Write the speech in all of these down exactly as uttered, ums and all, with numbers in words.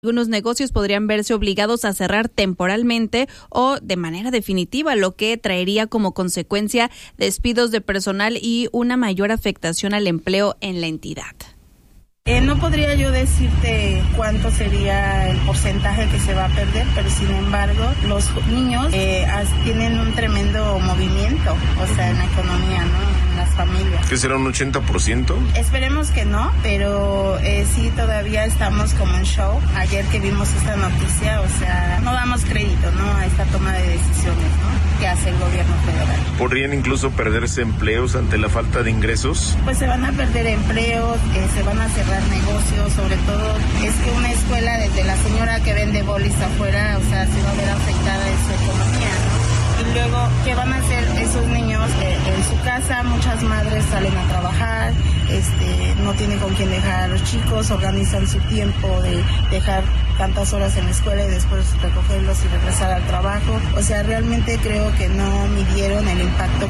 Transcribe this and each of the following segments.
Algunos negocios podrían verse obligados a cerrar temporalmente o de manera definitiva, lo que traería como consecuencia despidos de personal y una mayor afectación al empleo en la entidad. Eh, no podría yo decirte cuánto sería el porcentaje que se va a perder, pero sin embargo los niños eh, tienen un tremendo movimiento, o sea, en la economía, ¿no? En las familias. ¿Qué será un ochenta por ciento? Esperemos que no, pero eh, sí todavía estamos como en show. Ayer que vimos esta noticia, o sea, no damos crédito, ¿no? A esta toma de decisiones, ¿no? Que hace el gobierno federal. ¿Podrían incluso perderse empleos ante la falta de ingresos? Pues se van a perder empleos, eh, se van a cerrar negocios, sobre todo es que una escuela, desde la señora que vende bolis afuera, o sea, se va a ver afectada en su economía, ¿no? Y luego, ¿qué van a hacer esos niños eh, en su casa? Muchas madres salen a trabajar, este, no tienen con quién dejar a los chicos, organizan su tiempo de dejar tantas horas en la escuela y después recogerlos y regresar al trabajo. O sea, realmente creo que no midieron el impacto.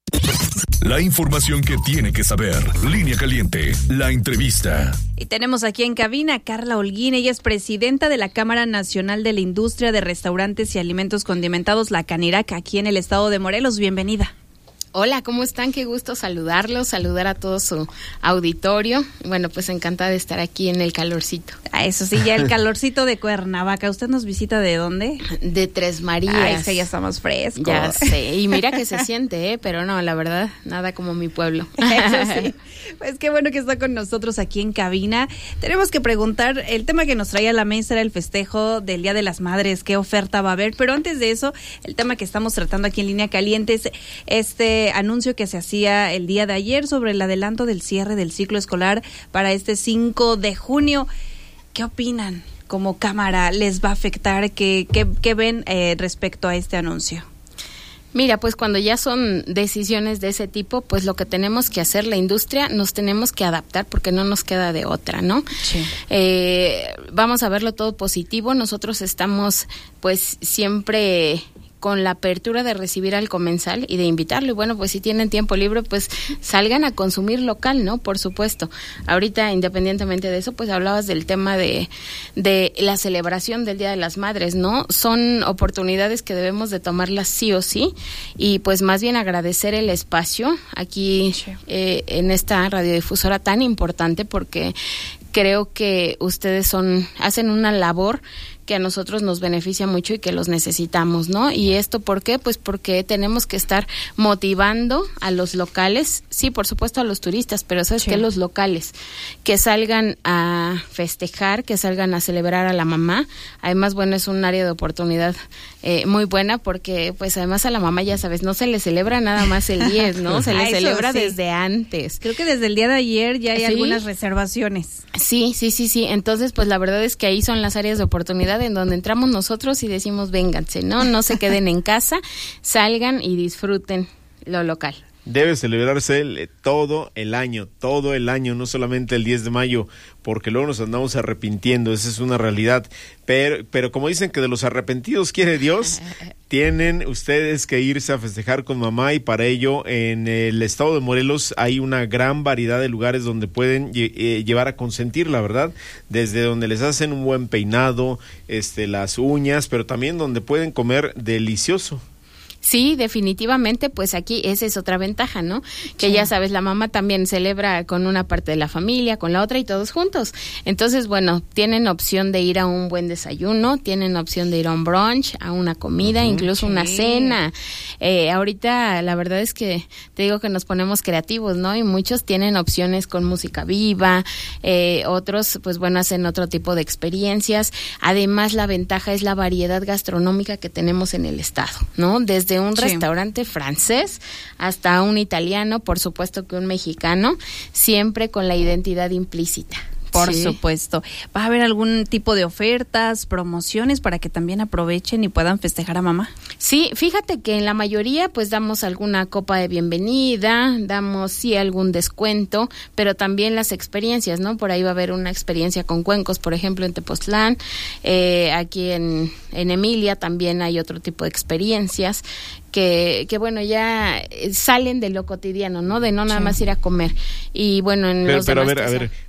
La información que tiene que saber. Línea Caliente, la entrevista. Y tenemos aquí en cabina a Carla Holguín. Ella es presidenta de la Cámara Nacional de la Industria de Restaurantes y Alimentos Condimentados, la Canirac, aquí en el estado de Morelos. Bienvenida. Hola, ¿cómo están? Qué gusto saludarlos, saludar a todo su auditorio. Bueno, pues encantada de estar aquí en el calorcito. Ah, eso sí, ya el calorcito de Cuernavaca. ¿Usted nos visita de dónde? De Tres Marías. Ay, es que ya está más fresco. Ya sé, y mira que se siente, ¿eh? Pero no, la verdad, nada como mi pueblo. Eso sí. Pues qué bueno que está con nosotros aquí en cabina. Tenemos que preguntar, el tema que nos traía a la mesa era el festejo del Día de las Madres, qué oferta va a haber, pero antes de eso, el tema que estamos tratando aquí en Línea Caliente es este anuncio que se hacía el día de ayer sobre el adelanto del cierre del ciclo escolar para este cinco de junio. ¿Qué opinan como Cámara? ¿Les va a afectar? ¿Qué, qué, qué ven eh, respecto a este anuncio? Mira, pues cuando ya son decisiones de ese tipo, pues lo que tenemos que hacer, la industria, nos tenemos que adaptar porque no nos queda de otra, ¿no? Sí. Eh, vamos a verlo todo positivo. Nosotros estamos pues siempre con la apertura de recibir al comensal y de invitarlo. Y bueno, pues si tienen tiempo libre, pues salgan a consumir local, ¿no? Por supuesto. Ahorita, independientemente de eso, pues hablabas del tema de, de la celebración del Día de las Madres, ¿no? Son oportunidades que debemos de tomarlas sí o sí, y pues más bien agradecer el espacio aquí eh, en esta radiodifusora tan importante, porque creo que ustedes son, hacen una labor que a nosotros nos beneficia mucho y que los necesitamos, ¿no? ¿Y esto por qué? Pues porque tenemos que estar motivando a los locales, sí, por supuesto a los turistas, pero ¿sabes qué? Los locales, que salgan a festejar, que salgan a celebrar a la mamá. Además, bueno, es un área de oportunidad eh, muy buena porque, pues además a la mamá, ya sabes, no se le celebra nada más el diez, ¿no? Se le celebra sí. desde antes. Creo que desde el día de ayer ya hay ¿Sí? algunas reservaciones. Sí, sí, sí, sí. Entonces, pues la verdad es que ahí son las áreas de oportunidad en donde entramos nosotros y decimos, vénganse, ¿no? No se queden en casa, salgan y disfruten lo local. Debe celebrarse el, todo el año, todo el año, no solamente el diez de mayo, porque luego nos andamos arrepintiendo, esa es una realidad. Pero, pero como dicen que de los arrepentidos quiere Dios, tienen ustedes que irse a festejar con mamá, y para ello en el estado de Morelos hay una gran variedad de lugares donde pueden eh, llevar a consentir, la verdad, desde donde les hacen un buen peinado, este, las uñas, pero también donde pueden comer delicioso. Sí, definitivamente, pues aquí esa es otra ventaja, ¿no? Que sí. ya sabes, la mamá también celebra con una parte de la familia, con la otra y todos juntos. Entonces, bueno, tienen opción de ir a un buen desayuno, tienen opción de ir a un brunch, a una comida, uh-huh, incluso sí. una cena. Eh, ahorita la verdad es que te digo que nos ponemos creativos, ¿no? Y muchos tienen opciones con música viva, eh, otros, pues bueno, hacen otro tipo de experiencias. Además, la ventaja es la variedad gastronómica que tenemos en el estado, ¿no? Desde de un sí. restaurante francés hasta un italiano, por supuesto que un mexicano, siempre con la identidad implícita. Por sí. supuesto. ¿Va a haber algún tipo de ofertas, promociones para que también aprovechen y puedan festejar a mamá? Sí, fíjate que en la mayoría pues damos alguna copa de bienvenida, damos sí algún descuento, pero también las experiencias, ¿no? Por ahí va a haber una experiencia con cuencos, por ejemplo, en Tepoztlán, eh, aquí en, en Emilia también hay otro tipo de experiencias que, que bueno, ya salen de lo cotidiano, ¿no? De no nada sí. más ir a comer. Y bueno, en pero, los pero demás a ver, a ver,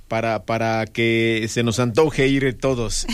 para, para que se nos antoje ir todos.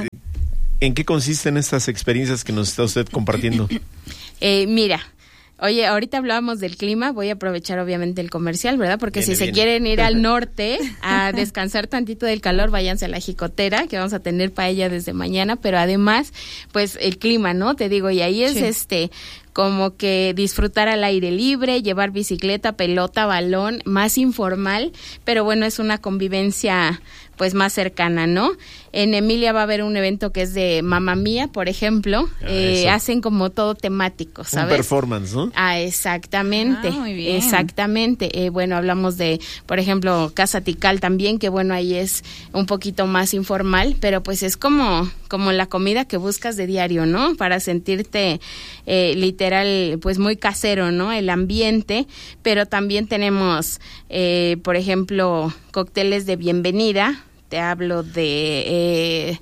¿En qué consisten estas experiencias que nos está usted compartiendo? Eh, mira, oye, ahorita hablábamos del clima, voy a aprovechar obviamente el comercial, ¿verdad? Porque viene, si viene. se quieren ir al norte a descansar tantito del calor, váyanse a la Jicotera, que vamos a tener paella desde mañana, pero además, pues el clima, ¿no? Te digo, y ahí es sí. este... como que disfrutar al aire libre, llevar bicicleta, pelota, balón, más informal, pero bueno, es una convivencia pues más cercana, ¿no? En Emilia va a haber un evento que es de Mamma Mía, por ejemplo, ah, eh, hacen como todo temático, ¿sabes? Un performance, ¿no? Ah, exactamente, ah, muy bien. exactamente. Eh, bueno, hablamos de, por ejemplo, Casa Tikal también, que bueno, ahí es un poquito más informal, pero pues es como, como la comida que buscas de diario, ¿no? Para sentirte eh, literal, pues muy casero, ¿no? El ambiente, pero también tenemos, eh, por ejemplo, cócteles de bienvenida. Te hablo de eh,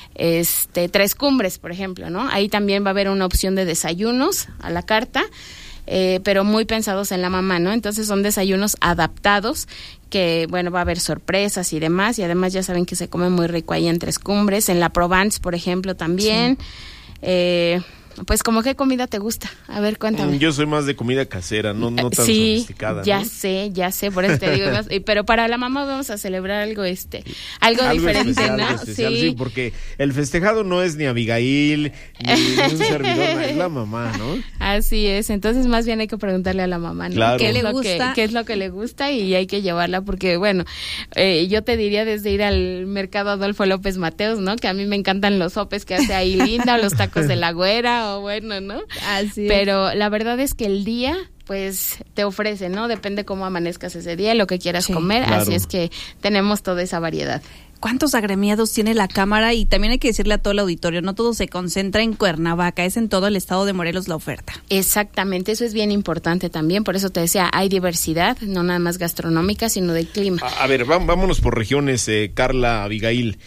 este Tres Cumbres, por ejemplo, ¿no? Ahí también va a haber una opción de desayunos a la carta, eh, pero muy pensados en la mamá, ¿no? Entonces son desayunos adaptados que, bueno, va a haber sorpresas y demás, y además ya saben que se come muy rico ahí en Tres Cumbres, en la Provence, por ejemplo, también. Sí. Eh, Pues, ¿cómo qué comida te gusta? A ver, cuéntame. Yo soy más de comida casera, no, no tan sí, sofisticada. ya ¿no? sé, ya sé, por eso te digo. Pero para la mamá vamos a celebrar algo este, algo, algo diferente, especial, ¿no? Especial, sí. sí, porque el festejado no es ni Abigail, ni, ni un servidor, es la mamá, ¿no? Así es, entonces más bien hay que preguntarle a la mamá, ¿no? Claro. ¿Qué le es lo gusta? Que, qué es lo que le gusta? Y hay que llevarla porque, bueno, eh, yo te diría desde ir al mercado Adolfo López Mateos, ¿no? Que a mí me encantan los sopes que hace ahí Linda, o los tacos de la güera, o bueno, ¿no? Así Pero es. La verdad es que el día pues te ofrece, ¿no? Depende cómo amanezcas ese día, lo que quieras sí, comer, claro. Así es que tenemos toda esa variedad. ¿Cuántos agremiados tiene la Cámara? Y también hay que decirle a todo el auditorio, no todo se concentra en Cuernavaca, es en todo el estado de Morelos la oferta. Exactamente, eso es bien importante también, por eso te decía, hay diversidad, no nada más gastronómica, sino del clima. A, a ver, vámonos por regiones, eh, Carla, Abigail.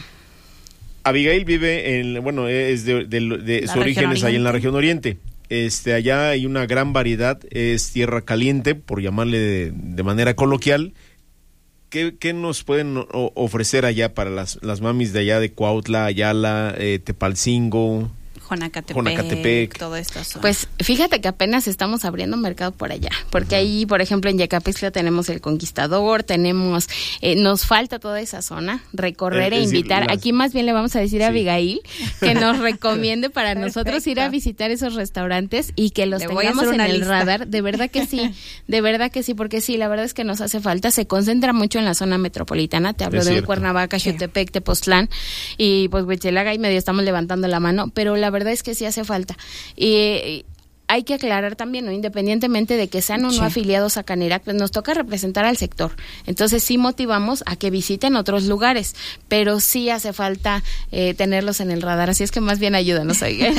Abigail vive en, bueno, es de, de, de su origen es ahí en la región oriente. Este, allá hay una gran variedad, es tierra caliente, por llamarle de, de manera coloquial. ¿Qué, qué nos pueden o, ofrecer allá para las, las mamis de allá de Cuautla, Ayala, eh, Tepalcingo? Jonacatepec, Jonacatepec, todo esto. Pues fíjate que apenas estamos abriendo mercado por allá, porque uh-huh. ahí, por ejemplo, en Yecapixtla tenemos el Conquistador, tenemos, eh, nos falta toda esa zona, recorrer eh, e invitar. Decir, las... Aquí más bien le vamos a decir sí. a Abigail que nos recomiende para nosotros ir a visitar esos restaurantes y que los le tengamos en el lista. radar. De verdad que sí, de verdad que sí, porque sí, la verdad es que nos hace falta. Se concentra mucho en la zona metropolitana, te hablo es de cierto. Cuernavaca, Xutepec, sí. Tepoztlán y pues Huichilaga y medio estamos levantando la mano, pero la verdad verdad es que sí hace falta. Y, y hay que aclarar también, ¿no? Independientemente de que sean o no sí. afiliados a Canirac, pues nos toca representar al sector. Entonces sí motivamos a que visiten otros lugares, pero sí hace falta eh, tenerlos en el radar. Así es que más bien ayúdanos, oigan.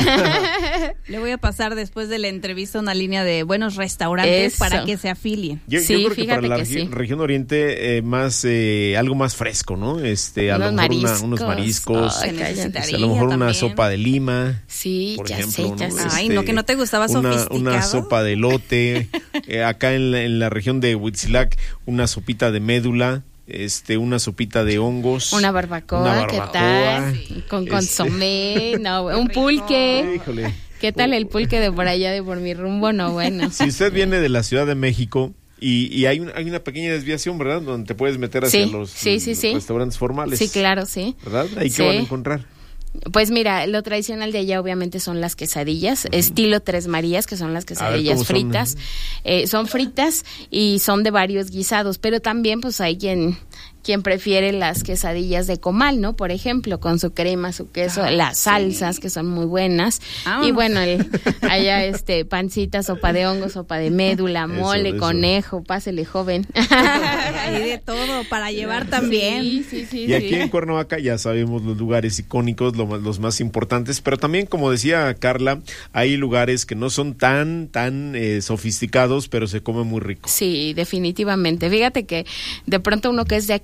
Le voy a pasar después de la entrevista una línea de buenos restaurantes Eso. para que se afilien. Yo, sí, yo creo que fíjate para la que regi- sí. región oriente eh, más eh, algo más fresco, ¿no? Este, a unos lo mejor mariscos. Una, unos mariscos, Ay, este, a lo mejor también. una sopa de lima. Sí, por ya ejemplo, sé, ya ¿no? sé. Ay, Este, no, que no te gustaba una, sofisticado. Una sopa de elote, eh, acá en la, en la región de Huitzilac, una sopita de médula, este, una sopita de hongos. Una barbacoa, una barbacoa ¿qué tal? Sí. Con este... consomé, no, un pulque. Híjole. ¿Qué tal el pulque de por allá de por mi rumbo? No, bueno. Si usted viene de la Ciudad de México y, y hay, un, hay una pequeña desviación, ¿verdad? Donde te puedes meter hacia sí, los, sí, sí, los sí. restaurantes formales. Sí, claro, sí. ¿Verdad? Ahí sí. que van a encontrar. Pues mira, lo tradicional de allá obviamente son las quesadillas, uh-huh. estilo Tres Marías, que son las quesadillas ver, fritas. Son? Eh, son fritas y son de varios guisados, pero también pues hay quien... quien prefiere las quesadillas de comal, ¿no? Por ejemplo, con su crema, su queso, ah, las salsas sí. que son muy buenas. Ah, y bueno, el, allá este pancita, sopa de hongo, sopa de médula, mole, eso, conejo, eso. Pásele joven. Hay de todo para llevar también. Sí, sí, sí. Y sí. aquí en Cuernavaca ya sabemos los lugares icónicos, lo, los más importantes, pero también, como decía Carla, hay lugares que no son tan, tan eh, sofisticados, pero se come muy rico. Sí, definitivamente. Fíjate que de pronto uno que es de aquí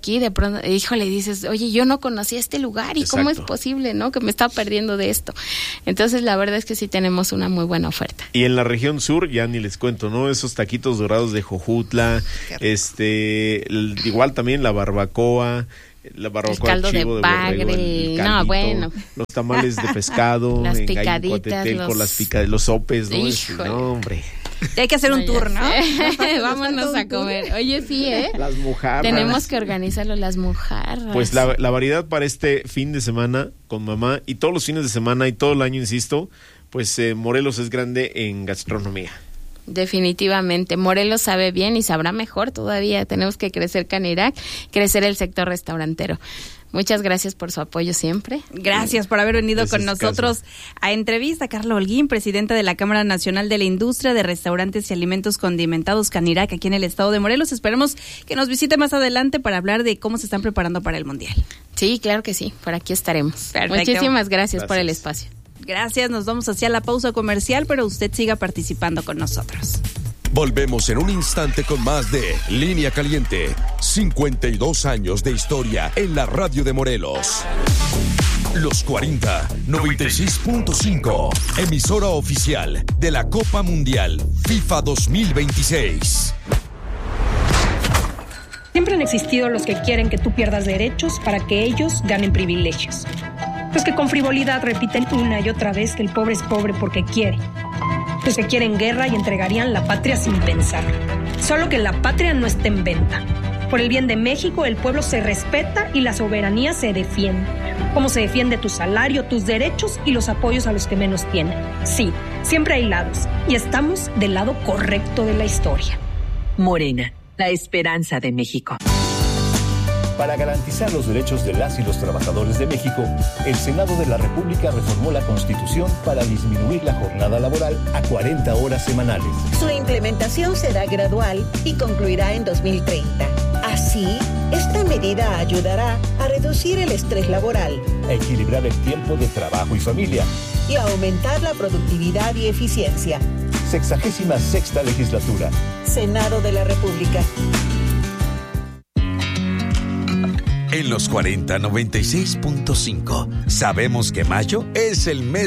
aquí, de pronto, híjole, dices, oye, yo no conocía este lugar y Exacto. cómo es posible, ¿no? Que me estaba perdiendo de esto. Entonces, la verdad es que sí tenemos una muy buena oferta. Y en la región sur, ya ni les cuento, ¿no? Esos taquitos dorados de Jojutla, este, el, igual también la barbacoa, la barbacoa El caldo de chivo de, bagre, borrego, el, el no, caldito, bueno. los tamales de pescado, Las en picaditas, Gallo-Coatetelco, los- las pica, los sopes, ¿no? Este, Híjole. no, hombre. Ya hay que hacer un No, ya tour, ¿no? sé. Vámonos a comer. Oye, sí, ¿eh? Las mojarras. Tenemos que organizarlo, las mojarras. Pues la, la variedad para este fin de semana con mamá y todos los fines de semana y todo el año, insisto, pues eh, Morelos es grande en gastronomía. Definitivamente, Morelos sabe bien y sabrá mejor todavía. Tenemos que crecer Canirac, crecer el sector restaurantero. Muchas gracias por su apoyo siempre. Gracias por haber venido Ese con es nosotros a entrevista. Carla Holguín, presidenta de la Cámara Nacional de la Industria de Restaurantes y Alimentos Condimentados Canirac, aquí en el estado de Morelos. Esperemos que nos visite más adelante para hablar de cómo se están preparando para el Mundial. Sí, claro que sí, por aquí estaremos. Perfecto. Muchísimas gracias, por el Gracias. espacio. Gracias, nos vamos hacia la pausa comercial, pero usted siga participando con nosotros. Volvemos en un instante con más de Línea Caliente. cincuenta y dos años de historia en la radio de Morelos. Los cuarenta, noventa y seis punto cinco. Emisora oficial de la Copa Mundial FIFA dos mil veintiséis. Siempre han existido los que quieren que tú pierdas derechos para que ellos ganen privilegios. Los que con frivolidad repiten una y otra vez que el pobre es pobre porque quiere. Los que quieren guerra y entregarían la patria sin pensar. Solo que la patria no está en venta. Por el bien de México, el pueblo se respeta y la soberanía se defiende. Como se defiende tu salario, tus derechos y los apoyos a los que menos tienen. Sí, siempre hay lados y estamos del lado correcto de la historia. Morena, la esperanza de México. Para garantizar los derechos de las y los trabajadores de México, el Senado de la República reformó la Constitución para disminuir la jornada laboral a cuarenta horas semanales. Su implementación será gradual y concluirá en dos mil treinta. Así, esta medida ayudará a reducir el estrés laboral, A equilibrar el tiempo de trabajo y familia. y a aumentar la productividad y eficiencia. Sexagésima sexta legislatura. Senado de la República. En los cuarenta, noventa y seis punto cinco, sabemos que mayo es el mes